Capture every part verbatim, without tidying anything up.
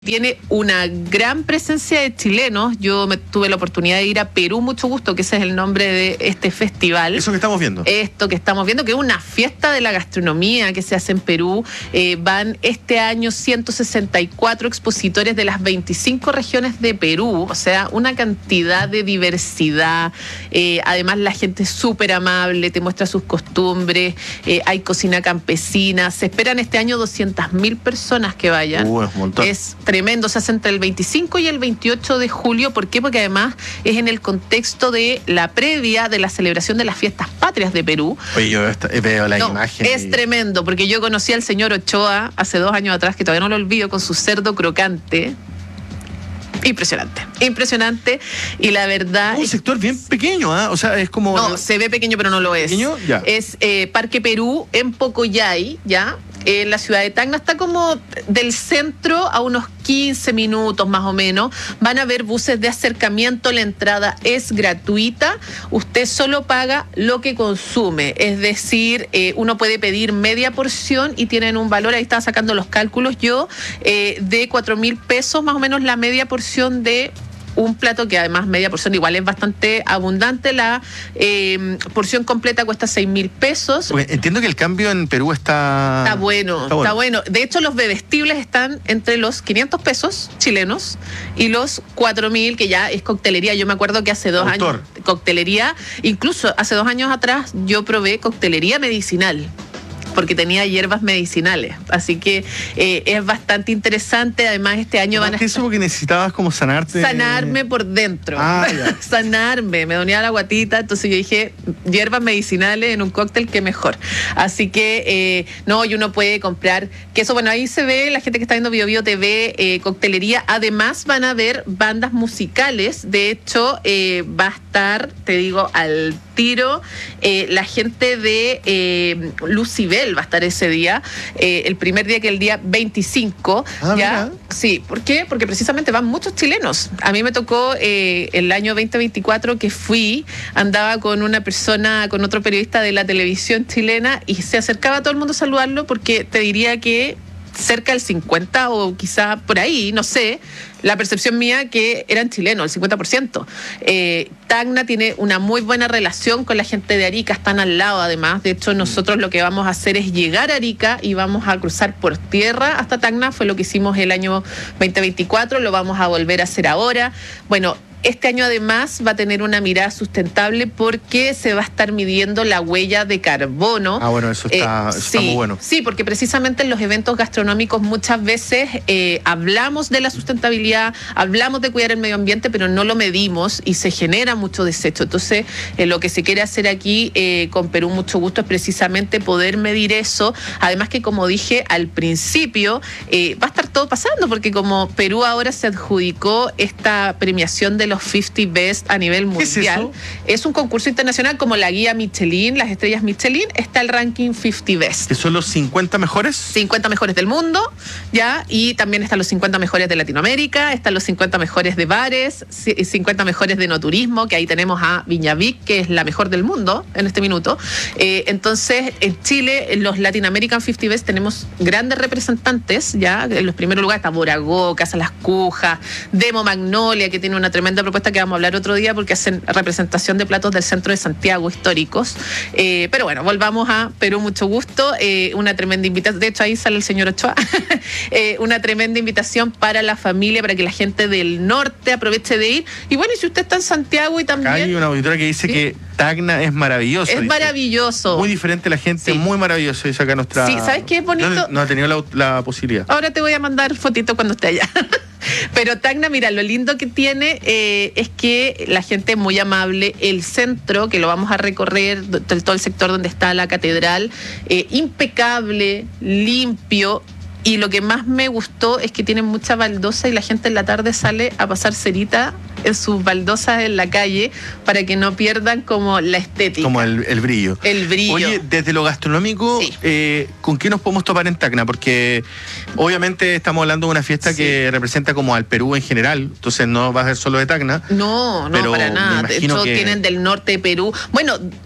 Tiene una gran presencia de chilenos. Yo me tuve la oportunidad de ir a Perú, mucho gusto, que ese es el nombre de este festival. Eso que estamos viendo. Esto que estamos viendo, que es una fiesta de la gastronomía que se hace en Perú. Eh, van este año ciento sesenta y cuatro expositores de las veinticinco regiones de Perú, o sea, una cantidad de diversidad. Eh, además, la gente es súper amable, te muestra sus costumbres, eh, hay cocina campesina. Se esperan este año doscientas mil personas que vayan. Uh, es un montón. Es tremendo, se hace entre el veinticinco y el veintiocho de julio. ¿Por qué? Porque además es en el contexto de la previa de la celebración de las fiestas patrias de Perú. Oye, yo esta, veo la no, imagen. Es y... tremendo, porque yo conocí al señor Ochoa hace dos años atrás, que todavía no lo olvido, con su cerdo crocante. Impresionante, impresionante. Y la verdad... Un sector bien pequeño, ¿ah? ¿eh? O sea, es como... No, se ve pequeño, pero no lo es. ¿Pequeño? Ya. Es eh, Parque Perú, en Pocoyay, ¿ya? En la ciudad de Tacna, está como del centro a unos quince minutos más o menos. Van a haber buses de acercamiento, la entrada es gratuita, usted solo paga lo que consume, es decir, eh, uno puede pedir media porción y tienen un valor, ahí estaba sacando los cálculos yo, eh, de cuatro mil pesos más o menos la media porción de un plato, que además media porción igual es bastante abundante. La eh, porción completa cuesta seis mil pesos. Porque entiendo que el cambio en Perú está... Está bueno, está bueno, está bueno. De hecho, los bebestibles están entre los quinientos pesos chilenos y los cuatro mil, que ya es coctelería. Yo me acuerdo que hace dos Autor. años, coctelería, incluso hace dos años atrás, yo probé coctelería medicinal, porque tenía hierbas medicinales. Así que eh, es bastante interesante. Además, este año van a... ¿Eso porque necesitabas como sanarte? Sanarme por dentro. Ah, ya. Sanarme. Me dolía la guatita. Entonces yo dije, hierbas medicinales en un cóctel, qué mejor. Así que, eh, no, y uno puede comprar queso. Bueno, ahí se ve, la gente que está viendo Bio Bio T V, eh, coctelería. Además, van a haber bandas musicales. De hecho, eh, va a estar, te digo, al tiro, eh, la gente de eh, Lucibel va a estar ese día, eh, el primer día, que el día veinticinco. Ah, ¿ya? mira. Sí, ¿por qué? Porque precisamente van muchos chilenos. A mí me tocó eh, el año veinte veinticuatro que fui, andaba con una persona, con otro periodista de la televisión chilena, y se acercaba a todo el mundo a saludarlo, porque te diría que cerca del cincuenta o quizá por ahí, no sé, la percepción mía que eran chilenos, el cincuenta por ciento. Eh, Tacna tiene una muy buena relación con la gente de Arica, están al lado además. De hecho, nosotros lo que vamos a hacer es llegar a Arica y vamos a cruzar por tierra hasta Tacna. Fue lo que hicimos el año veinte veinticuatro, lo vamos a volver a hacer ahora. Bueno, este año además va a tener una mirada sustentable, porque se va a estar midiendo la huella de carbono. Ah, bueno, eso está, Eh, eso sí, está muy bueno. Sí, porque precisamente en los eventos gastronómicos muchas veces eh, hablamos de la sustentabilidad, hablamos de cuidar el medio ambiente, pero no lo medimos y se genera mucho desecho. Entonces, eh, lo que se quiere hacer aquí eh, con Perú, mucho gusto, es precisamente poder medir eso. Además que, como dije al principio, eh, va a estar todo pasando, porque como Perú ahora se adjudicó esta premiación de los cincuenta Best a nivel mundial. ¿Qué es eso? Es un concurso internacional como la guía Michelin, las estrellas Michelin, está el ranking cincuenta Best. ¿Que son los cincuenta mejores? cincuenta mejores del mundo, ¿ya? Y también están los cincuenta mejores de Latinoamérica, están los cincuenta mejores de bares, cincuenta mejores de no turismo, que ahí tenemos a Viñavic, que es la mejor del mundo en este minuto. Eh, entonces, en Chile, en los Latin American cincuenta Best, tenemos grandes representantes, ¿ya? En los primeros lugares está Boragó, Casa Las Cujas, Demo Magnolia, que tiene una tremenda propuesta que vamos a hablar otro día, porque hacen representación de platos del centro de Santiago históricos. Eh, pero bueno, volvamos a Perú, mucho gusto. Eh, una tremenda invitación, de hecho ahí sale el señor Ochoa. eh, una tremenda invitación para la familia, para que la gente del norte aproveche de ir. Y bueno, y si usted está en Santiago y también... Acá hay una auditora que dice ¿sí? que Tacna es maravilloso. Es dice. maravilloso. Muy diferente la gente, Sí. muy maravilloso. Dice acá nuestra... Sí, ¿sabes qué es bonito? No, no ha tenido la, la posibilidad. Ahora te voy a mandar fotito cuando esté allá. Pero Tacna, mira, lo lindo que tiene eh, es que la gente es muy amable. El centro, que lo vamos a recorrer, todo el sector donde está la catedral, eh, impecable, limpio. Y lo que más me gustó es que tienen mucha baldosa, y la gente en la tarde sale a pasar cerita en sus baldosas en la calle, para que no pierdan como la estética. Como el, el brillo. El brillo. Oye, desde lo gastronómico, Sí. eh, ¿con qué nos podemos topar en Tacna? Porque obviamente estamos hablando de una fiesta Sí. que representa como al Perú en general, entonces no va a ser solo de Tacna. No, no, Pero para me nada. De imagino hecho, que- tienen del norte de Perú. Bueno,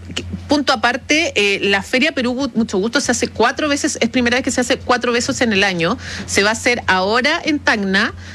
punto aparte, eh, la Feria Perú Mucho Gusto se hace cuatro veces, es primera vez que se hace cuatro veces en el año. Se va a hacer ahora en Tacna,